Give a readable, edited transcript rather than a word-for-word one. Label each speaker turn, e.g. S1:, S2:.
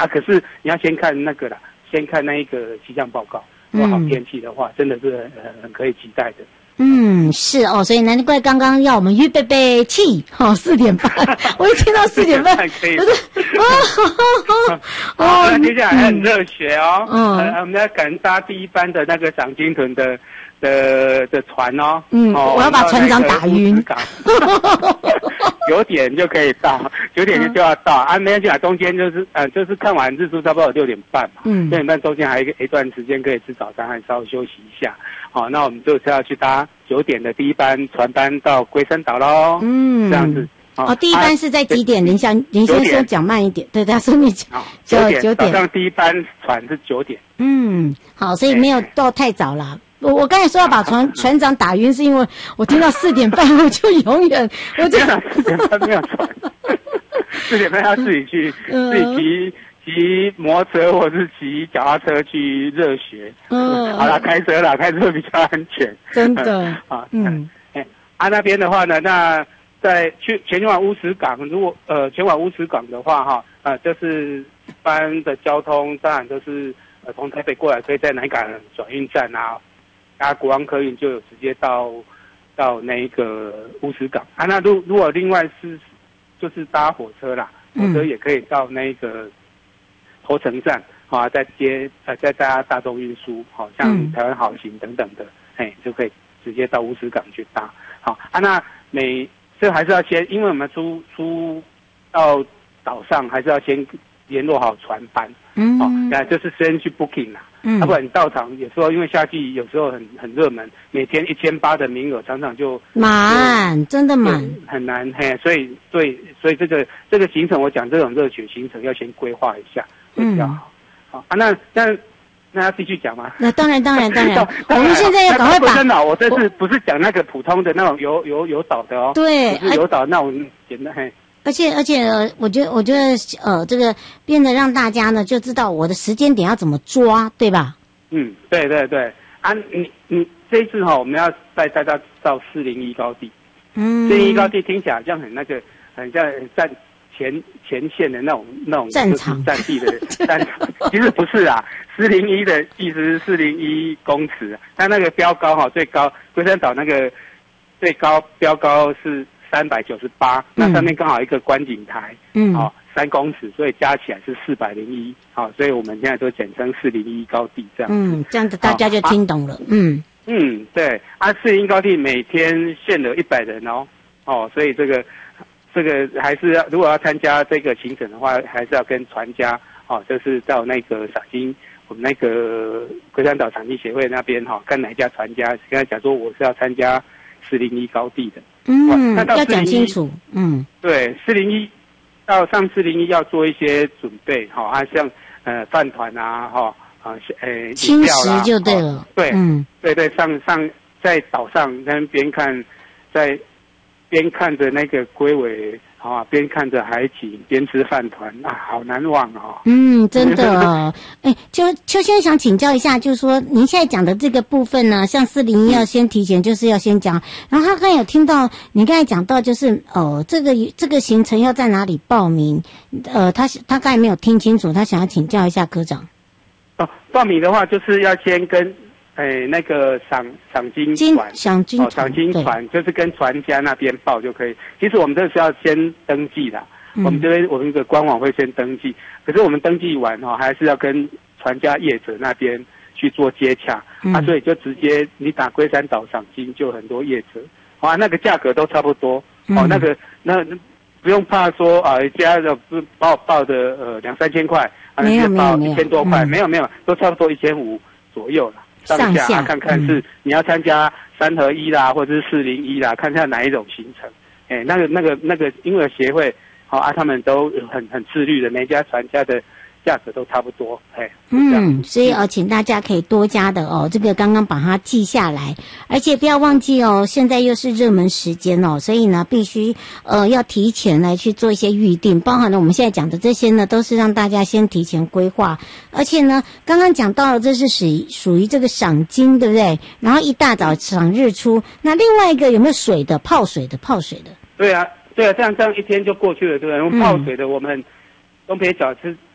S1: 啊。可是你要先看那个啦，先看那一个气象报告。如果好天气的话，真的是很可以期待的。
S2: 是哦，所以难怪刚刚要我们预备起，4点半，我一听到4点半，
S1: 可以。
S2: 那
S1: 接下来很热血哦，我们要赶搭第一班的那个赏金屯的船哦，
S2: 我要把船长打晕。
S1: 9点就可以到，9点就要到啊，没关系啊，中间就是看完日出差不多6点半嘛，6点半中间还有一段时间可以吃早餐，还稍微休息一下。好，那我们就是要去搭9点的第一班船班到龟山岛喽。这样子。
S2: 第一班是在几点？林先生讲慢一点，对，他说你9点。
S1: 早上第一班船是9点。
S2: 好，所以没有到太早啦。我刚才说要把船长打晕，是因为我听到4点半，我就永远
S1: 4点半没有船，4点半要自己去自己骑摩托车或是骑脚踏车去热血。好啦，开车比较安全。
S2: 真的。
S1: 那边的话呢，那在前往乌石港，如果前往乌石港的话就是一般的交通当然都是从台北过来，可以在南港转运站搭国光客运就有直接到那个乌石港那如果另外就是搭火车啦，火车也可以到那个头城站再搭大众运输，像台湾好行等等的，就可以直接到乌石港去搭。好那这还是要先，因为我们出到岛上还是要先联络好船班，就是先去 booking 啦。要不然你到场有时候因为夏季有时候很热门，每天1800的名额常常就
S2: 满，真的满，
S1: 很难所以这个行程我讲这种热血行程要先规划一下会比较好。好那要继续讲吗？
S2: 那当然，我们现在要赶快把。
S1: 真的，我这次不是讲那个普通的那种有岛的哦，
S2: 对，
S1: 不是有岛那种简单
S2: 而且，我觉得这个变得让大家呢就知道我的时间点要怎么抓，对吧？
S1: 对你这一次我们要带大家到401高地。401高地听起来好像很像站前线的那种
S2: 战场
S1: 战地的战场，其实不是啊。401的意思是401公尺，它那个标高最高，龟山岛那个最高标高是398，那上面刚好一个观景台，3公尺，所以加起来是401，所以我们现在都简称401高地这样。
S2: 这样子大家就听懂了。
S1: 对401高地每天限额100人所以这个还是如果要参加这个行程的话，还是要跟船家就是到那个赏金，我们那个龟山岛赏金协会那边看哪一家船家跟他讲说我是要参加401高地的。
S2: 要讲清楚。
S1: 对，401到上401要做一些准备，像饭团
S2: 轻食就对了。
S1: 对，上在岛上那边边看着那个龟尾边看着海景边吃饭团好难忘
S2: 真的秋先生想请教一下，就是说您现在讲的这个部分呢，像401要先提前就是要先讲，然后他刚才有听到你刚才讲到就是这个行程要在哪里报名，他刚才没有听清楚，他想要请教一下科长。
S1: 报名的话就是要先跟那个赏金船就是跟船家那边报就可以。其实我们这是要先登记的，我们这边我们一个官网会先登记，可是我们登记完还是要跟船家业者那边去做接洽所以就直接你打龟山岛赏金就很多业者那个价格都差不多那不用怕说一家的报的2-3千块
S2: 没有
S1: 报1000多块没有都差不多1500左右了。上下看看是你要参加3合1啦，或者是401啦，看看哪一种行程。那个，因为协会他们都很自律的，每家船家的价格都差不多。
S2: 所以请大家可以多加的这个刚刚把它记下来，而且不要忘记现在又是热门时间所以呢必须要提前来去做一些预定，包含了我们现在讲的这些呢，都是让大家先提前规划。而且呢，刚刚讲到了这是属于这个赏金，对不对？然后一大早赏日出，那另外一个有没有水的？泡水的。对啊，
S1: 这样一天就过去了，对不对？泡水的我们东北角